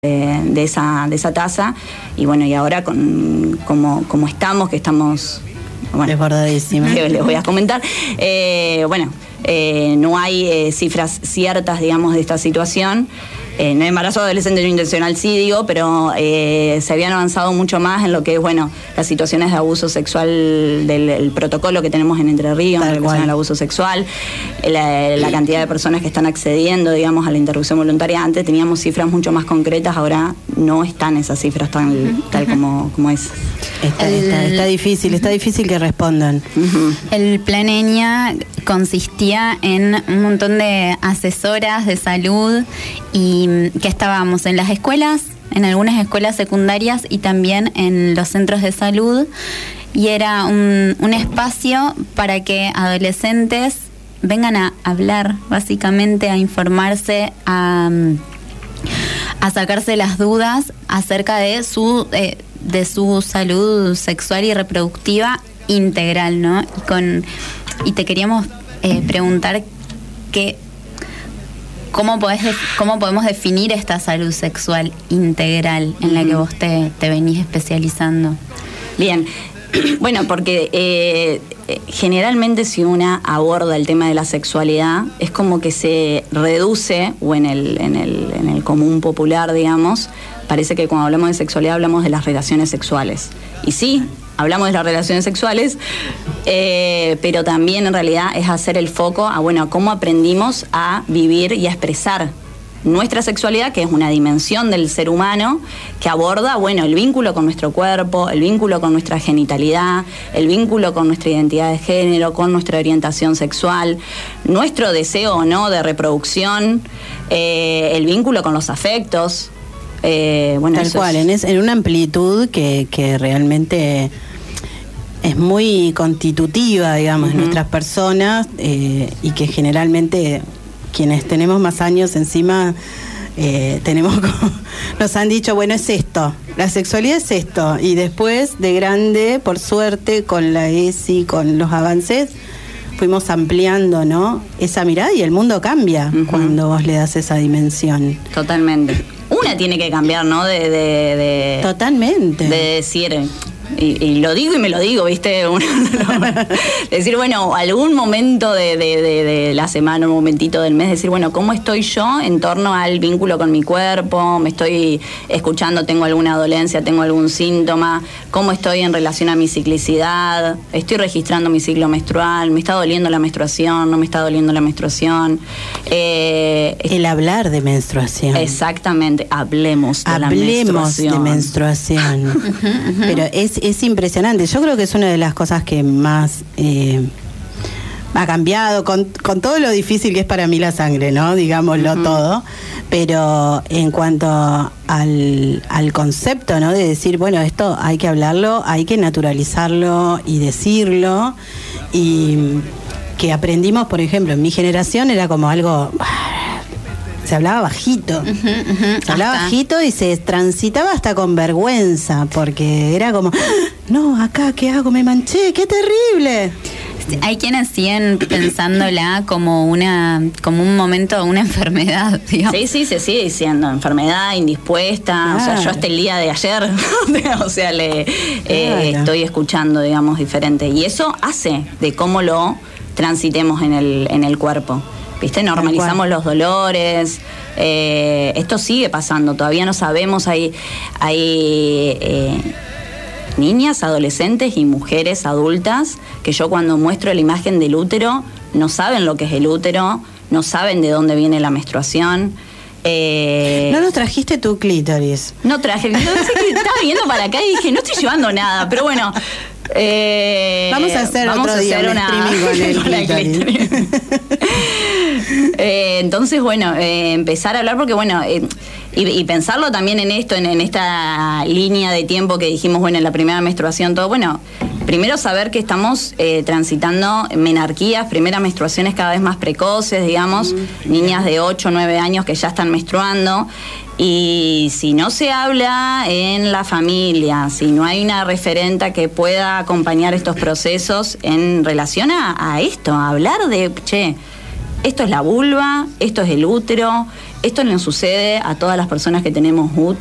de esa tasa, y bueno, y ahora como estamos, que estamos desbordadísimas, les voy a comentar, no hay cifras ciertas, digamos, de esta situación. En el embarazo adolescente no intencional sí digo, pero se habían avanzado mucho más en lo que es, las situaciones de abuso sexual del protocolo que tenemos en Entre Ríos en relación al abuso sexual, la cantidad de personas que están accediendo, digamos, a la interrupción voluntaria. Antes teníamos cifras mucho más concretas, ahora no están esas cifras tal como es. Está difícil que respondan. El Plan ENIA consistía en un montón de asesoras de salud y que estábamos en las escuelas, en algunas escuelas secundarias y también en los centros de salud, y era un espacio para que adolescentes vengan a hablar, básicamente a informarse, a sacarse las dudas acerca de su salud sexual y reproductiva integral, ¿no? Y te queríamos preguntar ¿cómo podemos definir esta salud sexual integral en la que vos te venís especializando? Bien, bueno, porque generalmente si una aborda el tema de la sexualidad, es como que se reduce, o en el común popular, digamos, parece que cuando hablamos de sexualidad hablamos de las relaciones sexuales. Y sí, hablamos de las relaciones sexuales, pero también en realidad es hacer el foco a cómo aprendimos a vivir y a expresar nuestra sexualidad, que es una dimensión del ser humano que aborda, el vínculo con nuestro cuerpo, el vínculo con nuestra genitalidad, el vínculo con nuestra identidad de género, con nuestra orientación sexual, nuestro deseo o no de reproducción, el vínculo con los afectos. Tal cual, en una amplitud que realmente es muy constitutiva, digamos, de nuestras personas, y que generalmente quienes tenemos más años encima nos han dicho, es esto, la sexualidad es esto, y después de grande, por suerte, con la ESI, con los avances, fuimos ampliando, ¿no?, esa mirada, y el mundo cambia cuando vos le das esa dimensión. Totalmente. Una tiene que cambiar, ¿no? Totalmente. De decir, y lo digo y me lo digo, ¿viste? Decir, algún momento de la semana, un momentito del mes, decir, ¿cómo estoy yo en torno al vínculo con mi cuerpo? ¿Me estoy escuchando? ¿Tengo alguna dolencia? ¿Tengo algún síntoma? ¿Cómo estoy en relación a mi ciclicidad? ¿Estoy registrando mi ciclo menstrual? ¿Me está doliendo la menstruación? ¿No me está doliendo la menstruación? El hablar de menstruación. Exactamente, hablemos de menstruación. Pero es impresionante. Yo creo que es una de las cosas que más ha cambiado con todo lo difícil que es para mí la sangre, ¿no? Digámoslo todo. Pero en cuanto al concepto, ¿no?, de decir, esto hay que hablarlo, hay que naturalizarlo y decirlo, y que aprendimos, por ejemplo, en mi generación era como algo... Se hablaba bajito, bajito y se transitaba hasta con vergüenza, porque era como, no, acá, ¿qué hago? Me manché, qué terrible. Hay quienes siguen pensándola como un momento, una enfermedad, digamos. Sí, se sigue diciendo enfermedad, indispuesta, yo hasta el día de ayer, estoy escuchando, digamos, diferente, y eso hace de cómo lo transitemos en el cuerpo. ¿Viste? Normalizamos los dolores. Esto sigue pasando, todavía no sabemos. Hay niñas, adolescentes y mujeres adultas que yo cuando muestro la imagen del útero no saben lo que es el útero, no saben de dónde viene la menstruación. No nos trajiste tu clítoris. No traje, estaba viendo para acá y dije, no estoy llevando nada, pero bueno. Vamos a hacer otro día un streaming con el clítoris. Entonces, empezar a hablar porque, y pensarlo también en esto, en esta línea de tiempo que dijimos, en la primera menstruación, todo, primero saber que estamos transitando menarquías, primeras menstruaciones cada vez más precoces, digamos, niñas de 8 o 9 años que ya están menstruando. Y si no se habla en la familia, si no hay una referenta que pueda acompañar estos procesos en relación a esto, a hablar de, esto es la vulva, esto es el útero, esto nos sucede a todas las personas que tenemos